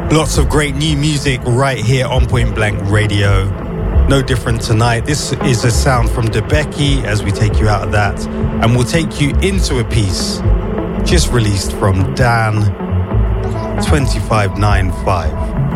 Lots of great new music right here on Point Blank Radio. No different tonight. This is a sound from DeBecky as we take you out of that. And we'll take you into a piece just released from Dan 2595.